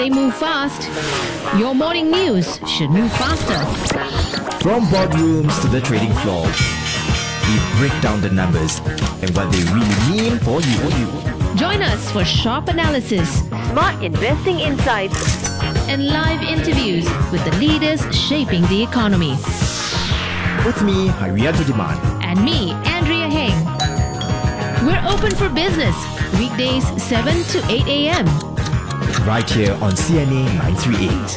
They move fast. Your morning news should move faster. From boardrooms to the trading floor, we break down the numbers and what they really mean for you. Join us for sharp analysis, smart investing insights, and live interviews with the leaders shaping the economy. With me, Harianto Diman. And me, Andrea Heng. We're open for business, weekdays 7 to 8 a.m. Right here on CNA 938.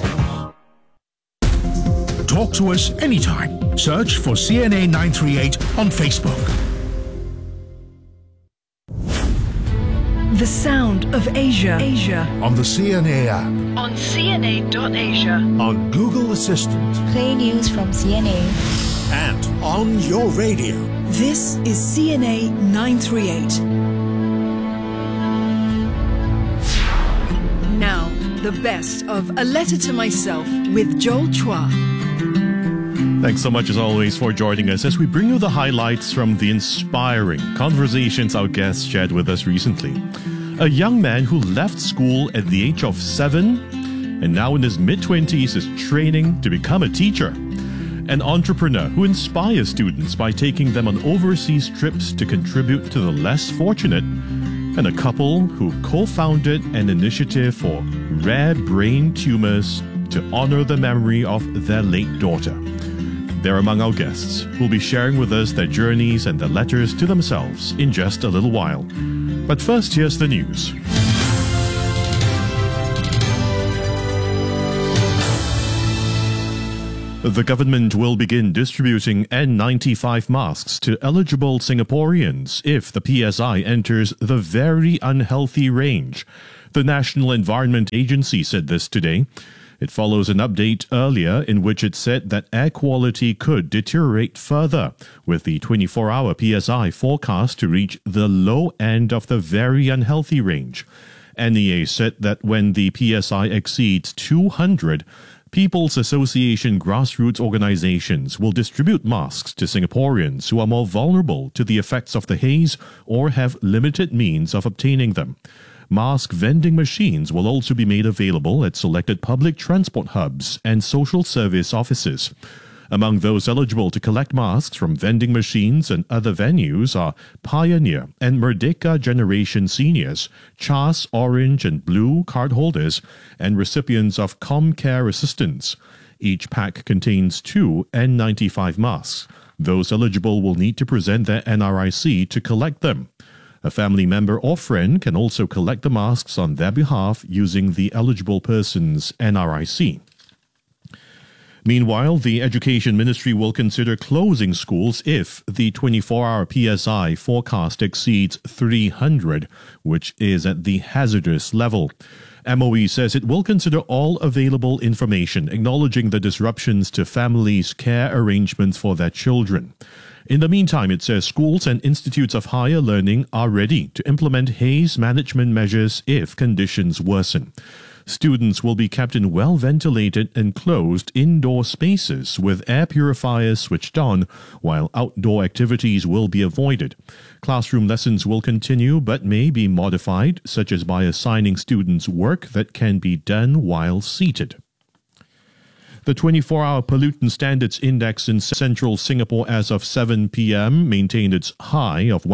Talk to us anytime. Search for CNA 938 on Facebook. The sound of Asia. On the CNA app. On CNA.Asia. On Google Assistant. Play news from CNA. And on your radio. This is CNA 938. Now, the best of A Letter to Myself with Joel Chua. Thanks so much as always for joining us as we bring you the highlights from the inspiring conversations our guests shared with us recently. A young man who left school at the age of 7 and now in his mid-20s is training to become a teacher. An entrepreneur who inspires students by taking them on overseas trips to contribute to the less fortunate. And a couple who co-founded an initiative for rare brain tumors to honor the memory of their late daughter. They're among our guests who'll be sharing with us their journeys and their letters to themselves in just a little while. But first, here's the news. The government will begin distributing N95 masks to eligible Singaporeans if the PSI enters the very unhealthy range. The National Environment Agency said this today. It follows an update earlier in which it said that air quality could deteriorate further, with the 24-hour PSI forecast to reach the low end of the very unhealthy range. NEA said that when the PSI exceeds 200, People's Association grassroots organizations will distribute masks to Singaporeans who are more vulnerable to the effects of the haze or have limited means of obtaining them. Mask vending machines will also be made available at selected public transport hubs and social service offices. Among those eligible to collect masks from vending machines and other venues are Pioneer and Merdeka Generation Seniors, CHAS Orange and Blue cardholders, and recipients of ComCare assistance. Each pack contains 2 N95 masks. Those eligible will need to present their NRIC to collect them. A family member or friend can also collect the masks on their behalf using the eligible person's NRIC. Meanwhile, the Education Ministry will consider closing schools if the 24-hour PSI forecast exceeds 300, which is at the hazardous level. MOE says it will consider all available information, acknowledging the disruptions to families' care arrangements for their children. In the meantime, it says schools and institutes of higher learning are ready to implement haze management measures if conditions worsen. Students will be kept in well-ventilated, enclosed indoor spaces with air purifiers switched on, while outdoor activities will be avoided. Classroom lessons will continue but may be modified, such as by assigning students work that can be done while seated. The 24-hour pollutant standards index in central Singapore as of 7 p.m. maintained its high of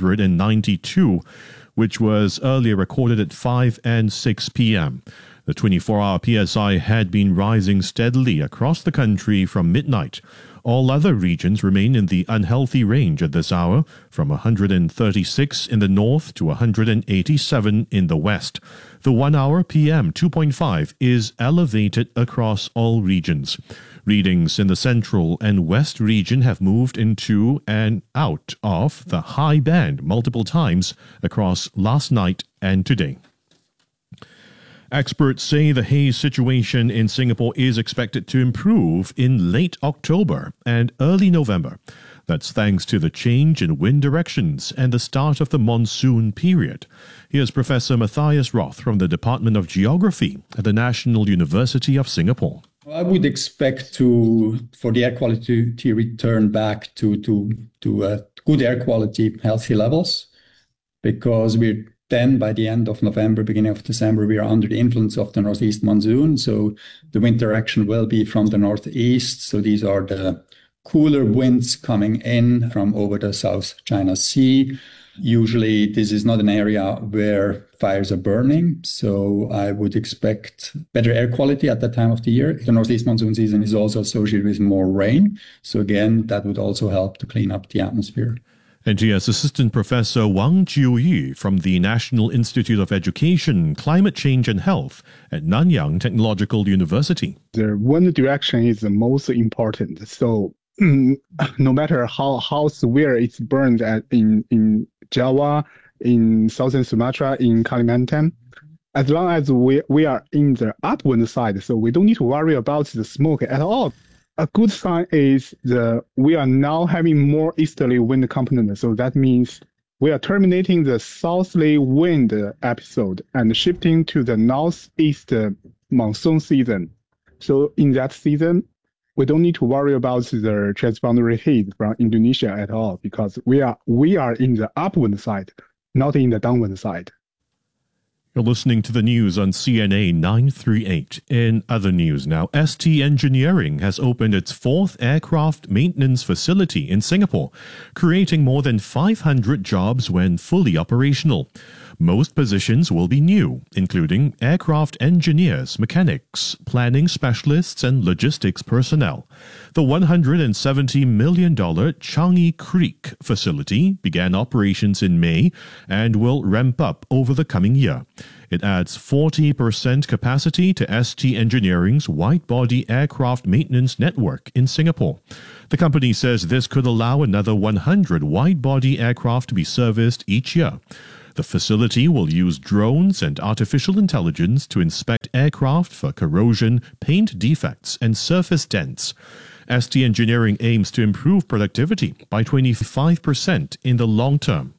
192, which was earlier recorded at 5 and 6 p.m. The 24-hour PSI had been rising steadily across the country from midnight. All other regions remain in the unhealthy range at this hour, from 136 in the north to 187 in the west. The 1-hour PM 2.5 is elevated across all regions. Readings in the central and west region have moved into and out of the high band multiple times across last night and today. Experts say the haze situation in Singapore is expected to improve in late October and early November. That's thanks to the change in wind directions and the start of the monsoon period. Here's Professor Matthias Roth from the Department of Geography at the National University of Singapore. I would expect for the air quality to return back to good air quality, healthy levels, because we're then by the end of November, beginning of December, we are under the influence of the northeast monsoon. So the wind direction will be from the northeast. So these are the cooler winds coming in from over the South China Sea. Usually this is not an area where fires are burning, so I would expect better air quality at that time of the year. The northeast monsoon season is also associated with more rain, so again, that would also help to clean up the atmosphere. NTS Assistant Professor Wang Jiuyu from the National Institute of Education, Climate Change and Health at Nanyang Technological University. The wind direction is the most important. So no matter how severe it's burned in Java, in southern Sumatra, in Kalimantan, as long as we are in the upwind side, so we don't need to worry about the smoke at all. A good sign is we are now having more easterly wind component. So that means we are terminating the southerly wind episode and shifting to the northeast monsoon season. So in that season, we don't need to worry about the transboundary heat from Indonesia at all, because we are in the upwind side, not in the downwind side. You're listening to the news on CNA 938. In other news now, ST Engineering has opened its 4th aircraft maintenance facility in Singapore, creating more than 500 jobs when fully operational. Most positions will be new, including aircraft engineers, mechanics, planning specialists, and logistics personnel. The $170 million Changi Creek facility began operations in May and will ramp up over the coming year. It adds 40% capacity to ST Engineering's wide-body aircraft maintenance network in Singapore. The company says this could allow another 100 wide-body aircraft to be serviced each year. The facility will use drones and artificial intelligence to inspect aircraft for corrosion, paint defects, and surface dents. ST Engineering aims to improve productivity by 25% in the long term.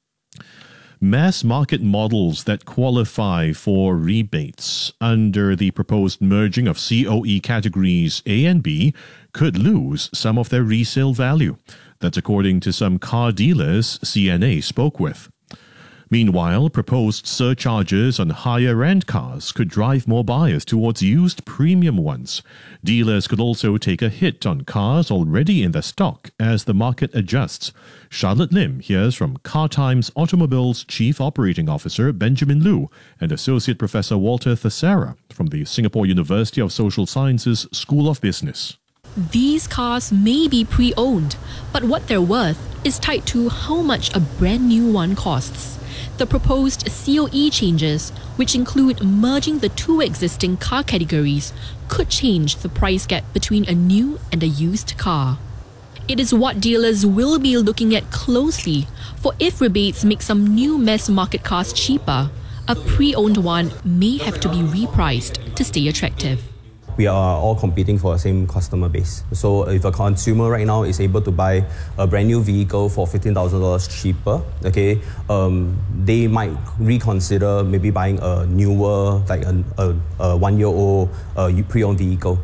Mass market models that qualify for rebates under the proposed merging of COE categories A and B could lose some of their resale value. That's according to some car dealers CNA spoke with. Meanwhile, proposed surcharges on higher-end cars could drive more buyers towards used premium ones. Dealers could also take a hit on cars already in their stock as the market adjusts. Charlotte Lim hears from Car Times Automobiles Chief Operating Officer Benjamin Liu and Associate Professor Walter Thassara from the Singapore University of Social Sciences School of Business. These cars may be pre-owned, but what they're worth is tied to how much a brand new one costs. The proposed COE changes, which include merging the two existing car categories, could change the price gap between a new and a used car. It is what dealers will be looking at closely, for if rebates make some new mass market cars cheaper, a pre-owned one may have to be repriced to stay attractive. We are all competing for the same customer base. So if a consumer right now is able to buy a brand new vehicle for $15,000 cheaper, okay, they might reconsider maybe buying a newer, like a 1-year-old pre-owned vehicle.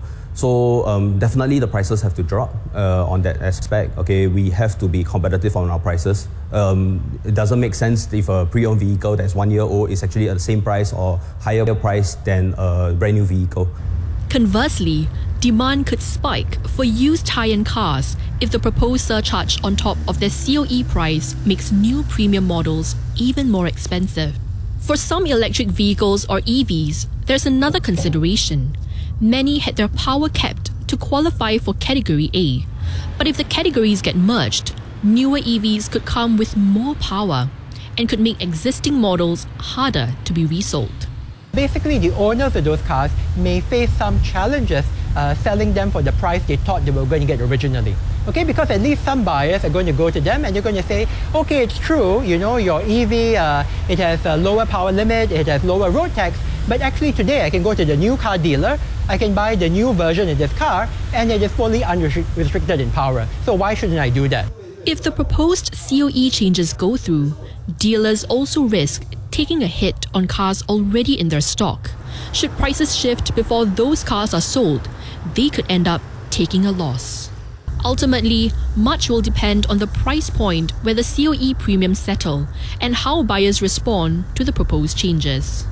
So definitely the prices have to drop on that aspect. Okay, we have to be competitive on our prices. It doesn't make sense if a pre-owned vehicle that's 1 year old is actually at the same price or higher price than a brand new vehicle. Conversely, demand could spike for used high-end cars if the proposed surcharge on top of their COE price makes new premium models even more expensive. For some electric vehicles or EVs, there's another consideration. Many had their power capped to qualify for Category A. But if the categories get merged, newer EVs could come with more power and could make existing models harder to be resold. Basically, the owners of those cars may face some challenges selling them for the price they thought they were going to get originally. Okay, because at least some buyers are going to go to them and they're going to say, okay, it's true, you know, your EV, it has a lower power limit, it has lower road tax, but actually today I can go to the new car dealer, I can buy the new version of this car, and it is fully unrestricted in power. So why shouldn't I do that? If the proposed COE changes go through, dealers also risk taking a hit on cars already in their stock. Should prices shift before those cars are sold, they could end up taking a loss. Ultimately, much will depend on the price point where the COE premiums settle and how buyers respond to the proposed changes.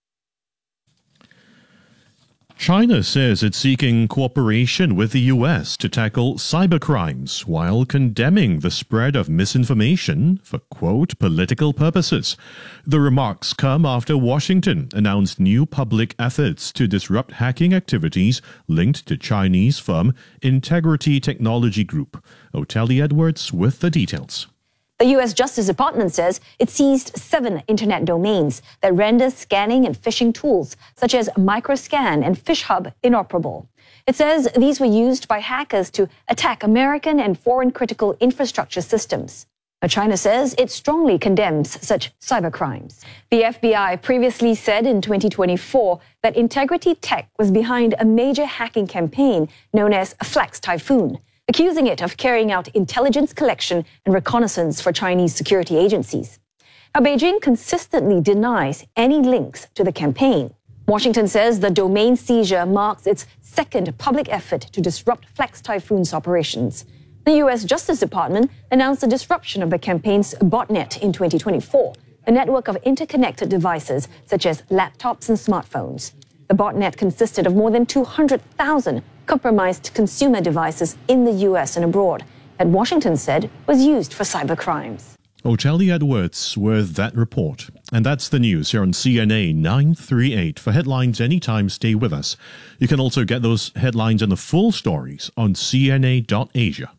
China says it's seeking cooperation with the US to tackle cybercrimes while condemning the spread of misinformation for, quote, political purposes. The remarks come after Washington announced new public efforts to disrupt hacking activities linked to Chinese firm Integrity Technology Group. Otelli Edwards with the details. The U.S. Justice Department says it seized 7 internet domains that render scanning and phishing tools, such as Microscan and FishHub, inoperable. It says these were used by hackers to attack American and foreign critical infrastructure systems. Now, China says it strongly condemns such cybercrimes. The FBI previously said in 2024 that Integrity Tech was behind a major hacking campaign known as Flax Typhoon, accusing it of carrying out intelligence collection and reconnaissance for Chinese security agencies. Now, Beijing consistently denies any links to the campaign. Washington says the domain seizure marks its second public effort to disrupt Flax Typhoon's operations. The U.S. Justice Department announced the disruption of the campaign's botnet in 2024, a network of interconnected devices such as laptops and smartphones. The botnet consisted of more than 200,000 compromised consumer devices in the U.S. and abroad that Washington said was used for cybercrimes. Otelli Edwards with that report. And that's the news here on CNA 938. For headlines anytime, stay with us. You can also get those headlines and the full stories on cna.asia.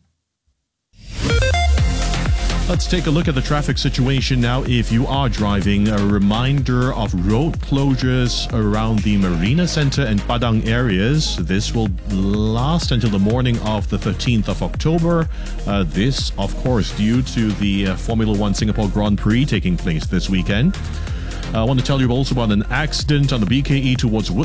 Let's take a look at the traffic situation now. If you are driving, a reminder of road closures around the Marina Centre and Padang areas. This will last until the morning of the 13th of October. This, of course, due to the Formula One Singapore Grand Prix taking place this weekend. I want to tell you also about an accident on the BKE towards Woodlands